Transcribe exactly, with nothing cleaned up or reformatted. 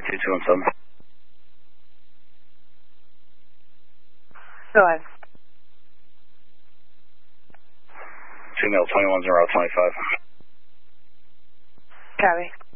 two two one seven. Go ahead. Two male twenty-one zero twenty-five. Copy.